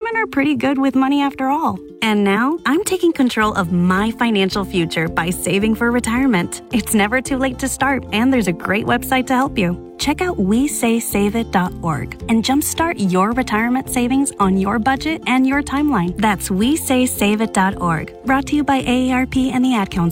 women are pretty good with money after all. And now, I'm taking control of my financial future by saving for retirement. It's never too late to start, and there's a great website to help you. Check out WeSaySaveIt.org and jumpstart your retirement savings on your budget and your timeline. That's WeSaySaveIt.org. Brought to you by AARP and the Ad Council.